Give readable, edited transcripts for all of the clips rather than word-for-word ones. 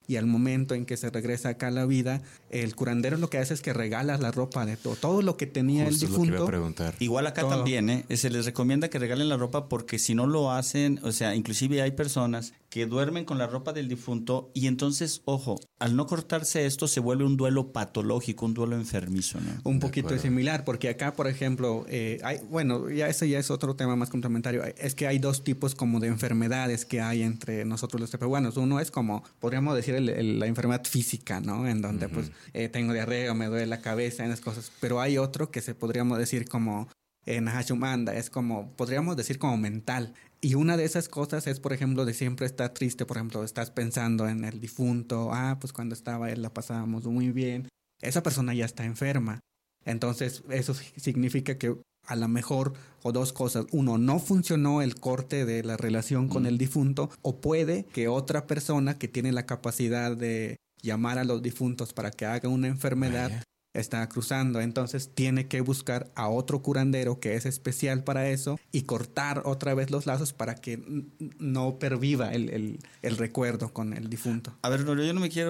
y al momento en que se regresa acá a la vida, el curandero lo que hace es que regala la ropa de todo lo que tenía Justo el es lo que iba a difunto. preguntar. Igual acá Todo. también, se les recomienda que regalen la ropa porque si no lo hacen, o sea, inclusive hay personas que duermen con la ropa del difunto y entonces, ojo, al no cortarse esto se vuelve un duelo patológico, un duelo enfermizo, ¿no? Un poquito similar, porque acá, por ejemplo, ya eso ya es otro tema más complementario. Es que hay dos tipos como de enfermedades que hay entre nosotros los tepehuanos. Uno es como, podríamos decir, la enfermedad física, ¿no? En donde pues tengo diarrea o me duele la cabeza, en esas cosas. Pero hay otro que podríamos decir como Nahashumanda, es como, podríamos decir como mental. Y una de esas cosas es, por ejemplo, de siempre estar triste. Por ejemplo, estás pensando en el difunto. Pues cuando estaba él la pasábamos muy bien. Esa persona ya está enferma. Entonces, eso significa que a lo mejor, o dos cosas. Uno, no funcionó el corte de la relación con el difunto. O puede que otra persona que tiene la capacidad de llamar a los difuntos para que haga una enfermedad está cruzando, entonces tiene que buscar a otro curandero que es especial para eso y cortar otra vez los lazos para que no perviva el recuerdo con el difunto. A ver, Norio, yo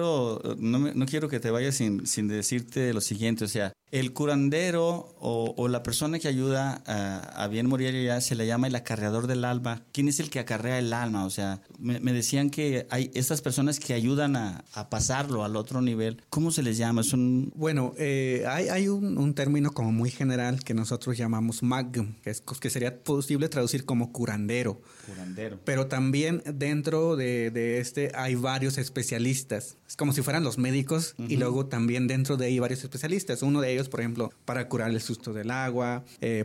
no quiero que te vayas sin decirte lo siguiente, o sea, el curandero o la persona que ayuda a bien morir ya se le llama el acarreador del alma. ¿Quién es el que acarrea el alma? O sea, me decían que hay estas personas que ayudan a pasarlo al otro nivel. ¿Cómo se les llama? Bueno, hay un término como muy general que nosotros llamamos magum, que sería posible traducir como curandero. Curandero. Pero también dentro de este hay varios especialistas. Es como si fueran los médicos y luego también dentro de ahí varios especialistas. Uno de ellos, por ejemplo, para curar el susto del agua,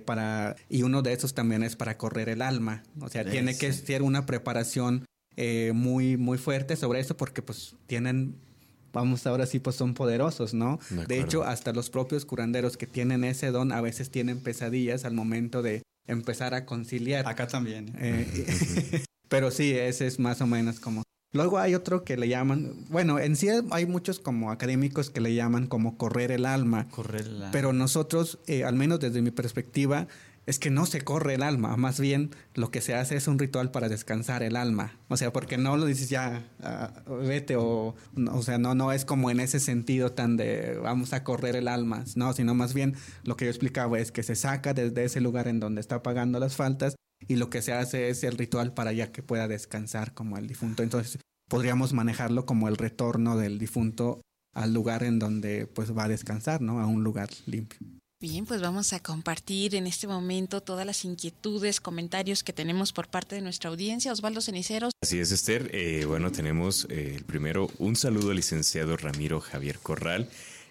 y uno de esos también es para correr el alma. O sea, tiene que ser una preparación muy, muy fuerte sobre eso porque pues tienen... Vamos, ahora sí, pues son poderosos, ¿no? De hecho, hasta los propios curanderos que tienen ese don a veces tienen pesadillas al momento de empezar a conciliar. Acá también. Pero sí, ese es más o menos como... Luego hay otro que le llaman... Bueno, en sí hay muchos como académicos que le llaman como correr el alma. Correr el alma. Pero nosotros, al menos desde mi perspectiva... Es que no se corre el alma, más bien lo que se hace es un ritual para descansar el alma. O sea, porque no lo dices ya, vete, o sea, no es como en ese sentido tan de vamos a correr el alma, no, sino más bien lo que yo explicaba es que se saca desde ese lugar en donde está pagando las faltas y lo que se hace es el ritual para ya que pueda descansar como el difunto. Entonces, podríamos manejarlo como el retorno del difunto al lugar en donde pues va a descansar, ¿no? A un lugar limpio. Bien, pues vamos a compartir en este momento todas las inquietudes, comentarios que tenemos por parte de nuestra audiencia. Osvaldo Ceniceros. Así es, Esther. Bueno, tenemos el primero, un saludo al licenciado Ramiro Javier Corral.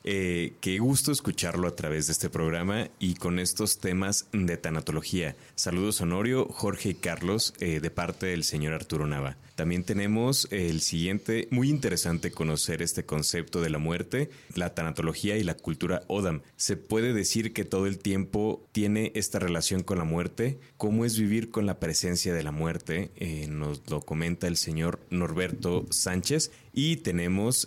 Qué gusto escucharlo a través de este programa y con estos temas de tanatología. Saludos Honorio, Jorge y Carlos, de parte del señor Arturo Nava. También tenemos el siguiente, muy interesante conocer este concepto de la muerte, la tanatología y la cultura Odam. ¿Se puede decir que todo el tiempo tiene esta relación con la muerte? ¿Cómo es vivir con la presencia de la muerte? Nos lo comenta el señor Norberto Sánchez. Y tenemos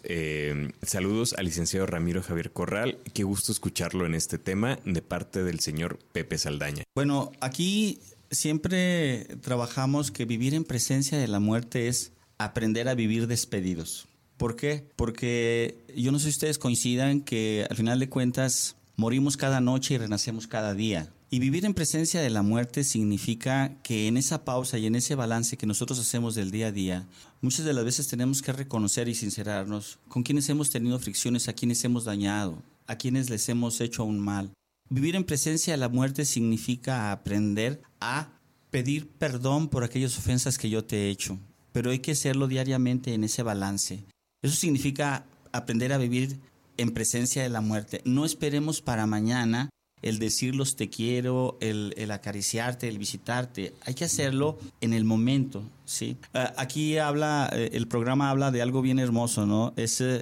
saludos al licenciado Ramiro Javier Corral. Qué gusto escucharlo en este tema de parte del señor Pepe Saldaña. Bueno, aquí siempre trabajamos que vivir en presencia de la muerte es aprender a vivir despedidos. ¿Por qué? Porque yo no sé si ustedes coincidan que al final de cuentas morimos cada noche y renacemos cada día. Y vivir en presencia de la muerte significa que en esa pausa y en ese balance que nosotros hacemos del día a día, muchas de las veces tenemos que reconocer y sincerarnos con quienes hemos tenido fricciones, a quienes hemos dañado, a quienes les hemos hecho un mal. Vivir en presencia de la muerte significa aprender a pedir perdón por aquellas ofensas que yo te he hecho, pero hay que hacerlo diariamente en ese balance. Eso significa aprender a vivir en presencia de la muerte. No esperemos para mañana el decirlos te quiero, el acariciarte, el visitarte. Hay que hacerlo en el momento, ¿sí? Aquí el programa habla de algo bien hermoso, ¿no?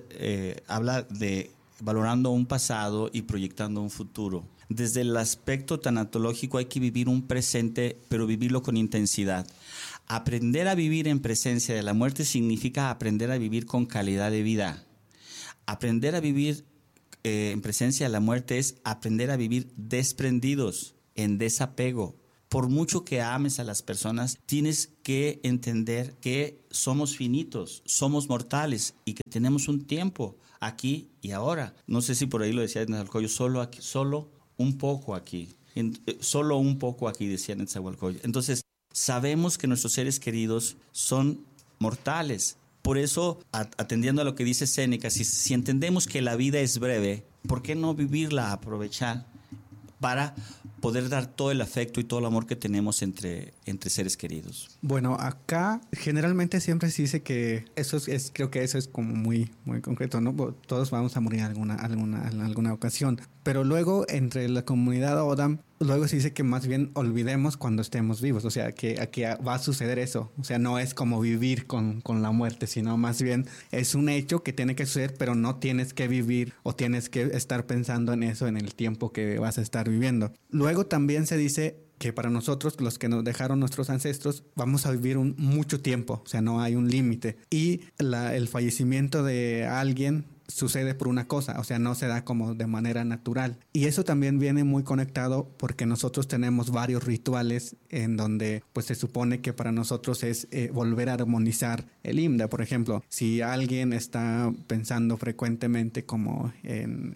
Habla de valorando un pasado y proyectando un futuro. Desde el aspecto tanatológico hay que vivir un presente, pero vivirlo con intensidad. Aprender a vivir en presencia de la muerte significa aprender a vivir con calidad de vida. Aprender a vivir en presencia de la muerte es aprender a vivir desprendidos, en desapego. por mucho que ames a las personas, tienes que entender que somos finitos, somos mortales y que tenemos un tiempo aquí y ahora. No sé si por ahí lo decía Netzahualcóyotl, solo un poco aquí. Solo un poco aquí, decía Netzahualcóyotl. Entonces, sabemos que nuestros seres queridos son mortales. Por eso, atendiendo a lo que dice Séneca, si entendemos que la vida es breve, ¿por qué no vivirla, aprovechar para poder dar todo el afecto y todo el amor que tenemos entre seres queridos? Bueno, acá generalmente siempre se dice que creo que eso es como muy, muy concreto, ¿no? Todos vamos a morir en alguna ocasión. Pero luego, entre la comunidad Odam, luego se dice que más bien olvidemos cuando estemos vivos. O sea, que va a suceder eso. O sea, no es como vivir con la muerte, sino más bien es un hecho que tiene que suceder, pero no tienes que vivir o tienes que estar pensando en eso en el tiempo que vas a estar viviendo. Luego también se dice que para nosotros, los que nos dejaron nuestros ancestros, vamos a vivir mucho tiempo. O sea, no hay un límite. Y el fallecimiento de alguien sucede por una cosa, o sea, no se da como de manera natural. Y eso también viene muy conectado porque nosotros tenemos varios rituales en donde pues se supone que para nosotros es volver a armonizar el IMDA. Por ejemplo, si alguien está pensando frecuentemente como en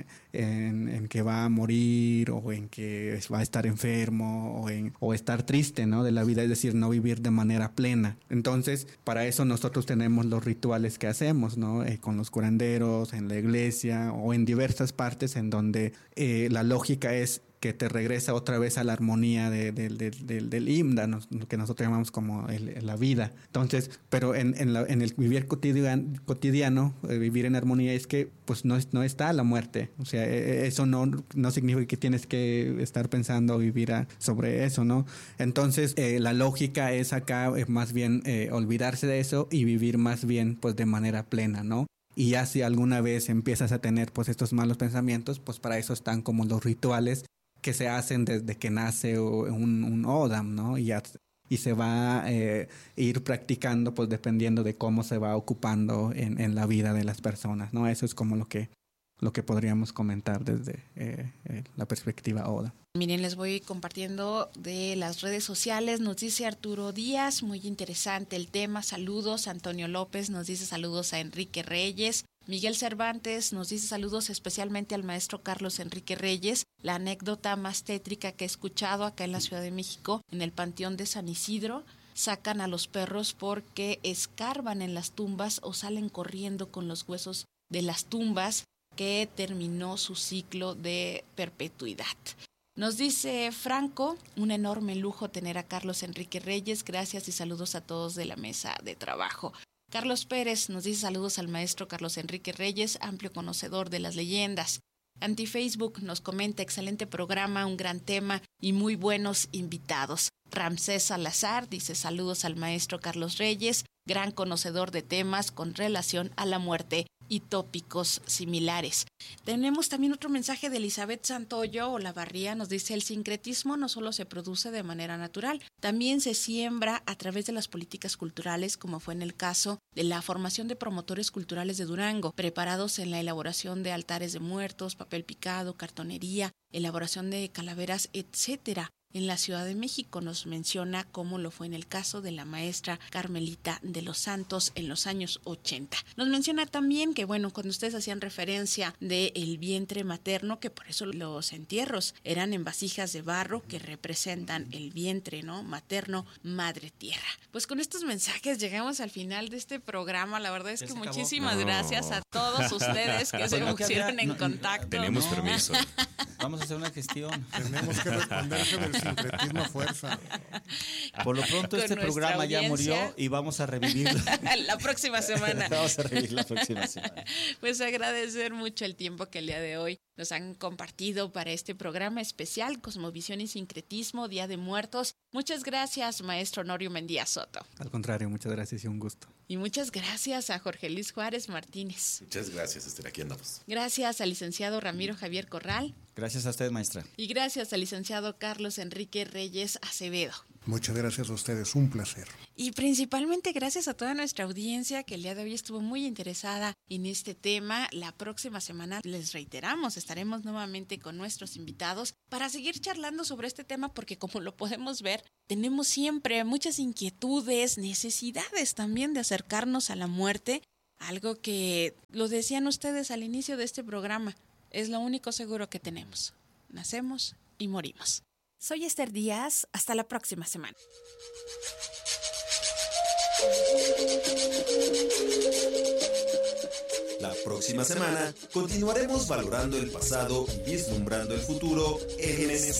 que va a morir o en que va a estar enfermo o estar triste, ¿no? De la vida, es decir, no vivir de manera plena. Entonces, para eso nosotros tenemos los rituales que hacemos, ¿no? Con los curanderos, en la iglesia o en diversas partes en donde la lógica es que te regresa otra vez a la armonía del IMDA, que nosotros llamamos como la vida. Entonces, pero en el vivir cotidiano, vivir en armonía es que pues no está la muerte. O sea, eso no significa que tienes que estar pensando o vivir sobre eso, ¿no? Entonces, la lógica es acá más bien olvidarse de eso y vivir más bien pues de manera plena, ¿no? Y ya si alguna vez empiezas a tener pues estos malos pensamientos, pues para eso están como los rituales que se hacen desde que nace un Odam, ¿no? Y se va a ir practicando pues dependiendo de cómo se va ocupando en la vida de las personas, ¿no? Eso es como lo que podríamos comentar desde la perspectiva Odam. Miren, les voy compartiendo de las redes sociales. Nos dice Arturo Díaz, muy interesante el tema. Saludos. Antonio López nos dice saludos a Enrique Reyes. Miguel Cervantes nos dice saludos especialmente al maestro Carlos Enrique Reyes. La anécdota más tétrica que he escuchado acá en la Ciudad de México, en el Panteón de San Isidro, sacan a los perros porque escarban en las tumbas o salen corriendo con los huesos de las tumbas, que terminó su ciclo de perpetuidad. Nos dice Franco, un enorme lujo tener a Carlos Enrique Reyes. Gracias y saludos a todos de la mesa de trabajo. Carlos Pérez nos dice saludos al maestro Carlos Enrique Reyes, amplio conocedor de las leyendas. Anti-Facebook nos comenta excelente programa, un gran tema y muy buenos invitados. Ramsés Salazar dice saludos al maestro Carlos Reyes, gran conocedor de temas con relación a la muerte y tópicos similares. Tenemos también otro mensaje de Elizabeth Santoyo Olavarría, nos dice el sincretismo no solo se produce de manera natural, también se siembra a través de las políticas culturales, como fue en el caso de la formación de promotores culturales de Durango, preparados en la elaboración de altares de muertos, papel picado, cartonería, elaboración de calaveras, etcétera. En la Ciudad de México nos menciona cómo lo fue en el caso de la maestra Carmelita de los Santos en los años 80. Nos menciona también que, bueno, cuando ustedes hacían referencia del vientre materno, que por eso los entierros eran en vasijas de barro que representan el vientre, ¿no? Materno, madre tierra. Pues con estos mensajes llegamos al final de este programa. La verdad es que muchísimas gracias a todos ustedes que se pusieron en contacto. Tenemos permiso. Vamos a hacer una gestión. Tenemos que responderse del sincretismo a fuerza. Por lo pronto este programa ya murió y vamos a revivirlo. La próxima semana. Vamos a revivir la próxima semana. Pues agradecer mucho el tiempo que el día de hoy nos han compartido para este programa especial Cosmovisión y Sincretismo, Día de Muertos. Muchas gracias, maestro Honorio Mendía Soto. Al contrario, muchas gracias y un gusto. Y muchas gracias a Jorge Luis Juárez Martínez. Muchas gracias, Esther, aquí andamos. Gracias al licenciado Ramiro Javier Corral. Gracias a usted, maestra. Y gracias al licenciado Carlos Enrique Reyes Acevedo. Muchas gracias a ustedes, un placer. Y principalmente gracias a toda nuestra audiencia que el día de hoy estuvo muy interesada en este tema. La próxima semana, les reiteramos, estaremos nuevamente con nuestros invitados para seguir charlando sobre este tema porque, como lo podemos ver, tenemos siempre muchas inquietudes, necesidades también de acercarnos a la muerte, algo que lo decían ustedes al inicio de este programa, es lo único seguro que tenemos. Nacemos y morimos. Soy Esther Díaz, hasta la próxima semana. La próxima semana continuaremos valorando el pasado y vislumbrando el futuro en